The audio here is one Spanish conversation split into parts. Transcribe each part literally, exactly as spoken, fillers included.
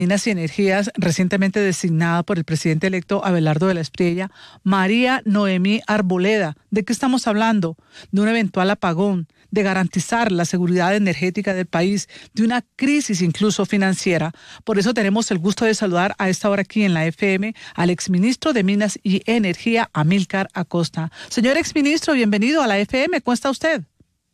Minas y Energías, recientemente designada por el presidente electo Abelardo de la Espriella, María Noemí Arboleda. ¿De qué estamos hablando? De un eventual apagón, de garantizar la seguridad energética del país, de una crisis incluso financiera. Por eso tenemos el gusto de saludar a esta hora aquí en la F M al exministro de Minas y Energía, Amílcar Acosta. Señor exministro, bienvenido a la F M. ¿Cómo está usted?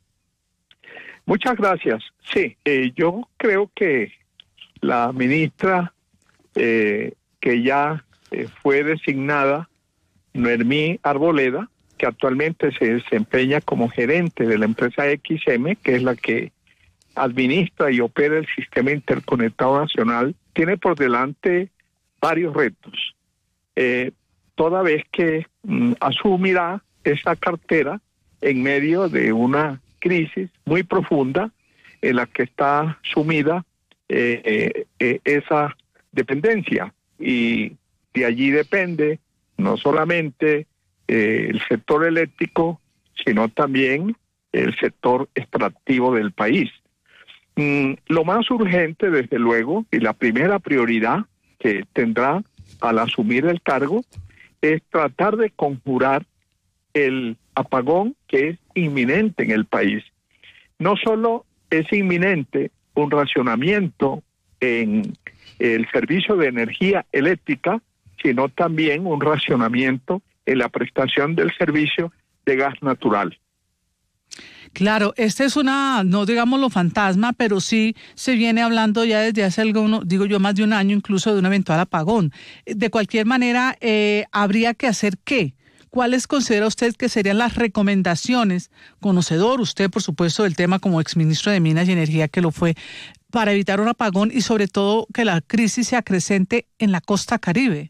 Muchas gracias. Sí, eh, yo creo que la ministra eh, que ya eh, fue designada, Noemí Arboleda, que actualmente se desempeña como gerente de la empresa X M, que es la que administra y opera el Sistema Interconectado Nacional, tiene por delante varios retos. Eh, toda vez que mm, asumirá esa cartera en medio de una crisis muy profunda en la que está sumida eh, eh, eh, esa dependencia, y de allí depende no solamente eh, el sector eléctrico, sino también el sector extractivo del país. Mm, lo más urgente, desde luego, y la primera prioridad que tendrá al asumir el cargo, es tratar de conjurar el apagón que es inminente en el país. No solo es inminente un racionamiento en el servicio de energía eléctrica, sino también un racionamiento en la prestación del servicio de gas natural. Claro, esta es una, no digámoslo fantasma, pero sí se viene hablando ya desde hace algo, digo yo, más de un año incluso de un eventual apagón. De cualquier manera, eh, ¿habría que hacer qué? ¿Cuáles considera usted que serían las recomendaciones, conocedor usted, por supuesto, del tema como exministro de Minas y Energía que lo fue, para evitar un apagón y sobre todo que la crisis se acrecente en la costa Caribe?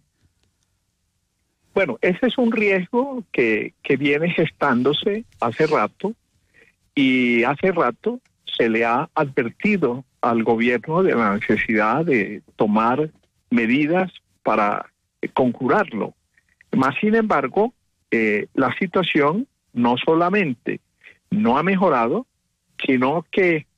Bueno, ese es un riesgo que, que viene gestándose hace rato, y hace rato se le ha advertido al gobierno de la necesidad de tomar medidas para conjurarlo. Más sin embargo, eh, la situación no solamente no ha mejorado, sino que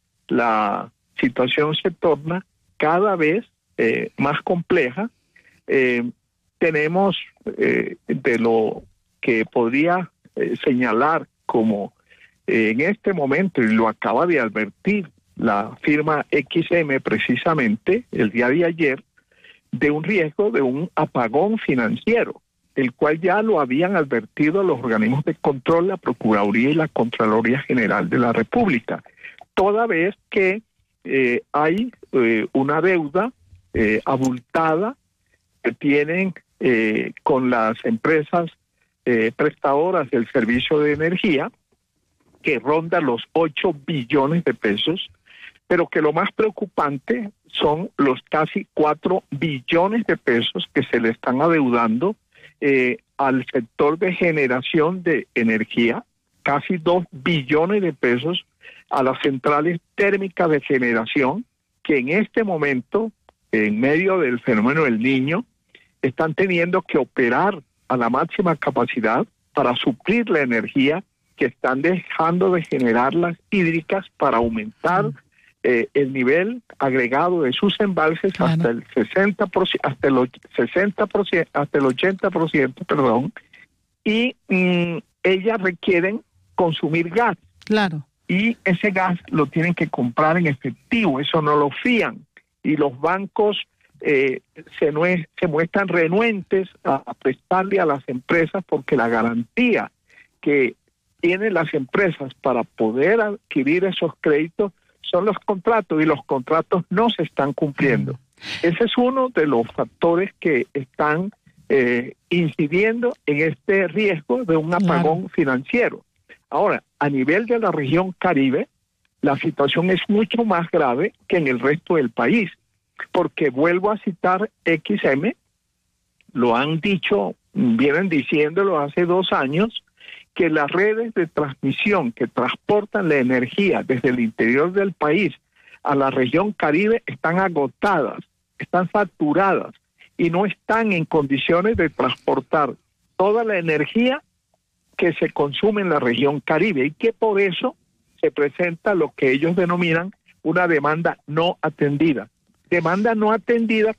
la situación se torna cada vez eh, más compleja. Eh, tenemos eh, de lo que podría eh, señalar como eh, en este momento, y lo acaba de advertir la firma X M precisamente el día de ayer, de un riesgo de un apagón financiero, el cual ya lo habían advertido los organismos de control, la Procuraduría y la Contraloría General de la República, toda vez que eh, hay eh, una deuda eh, abultada que tienen eh, con las empresas eh, prestadoras del servicio de energía, que ronda los ocho billones de pesos, pero que lo más preocupante son los casi cuatro billones de pesos que se le están adeudando eh, al sector de generación de energía, casi dos billones de pesos a las centrales térmicas de generación, que en este momento, en medio del fenómeno del Niño, están teniendo que operar a la máxima capacidad para suplir la energía que están dejando de generar las hídricas para aumentar mm. eh, el nivel agregado de sus embalses claro. hasta el sesenta por ciento, hasta el sesenta por ciento, hasta el ochenta por ciento, perdón, y mm, ellas requieren consumir gas. Claro. Y ese gas lo tienen que comprar en efectivo, eso no lo fían. Y los bancos eh, se, no es, se muestran renuentes a, a prestarle a las empresas, porque la garantía que tienen las empresas para poder adquirir esos créditos son los contratos, y los contratos no se están cumpliendo. Ese es uno de los factores que están eh, incidiendo en este riesgo de un apagón claro. financiero. Ahora, a nivel de la región Caribe, la situación es mucho más grave que en el resto del país, porque vuelvo a citar X M, lo han dicho, vienen diciéndolo hace dos años, que las redes de transmisión que transportan la energía desde el interior del país a la región Caribe están agotadas, están saturadas y no están en condiciones de transportar toda la energía que se consume en la región Caribe, y que por eso se presenta lo que ellos denominan una demanda no atendida. demanda no atendida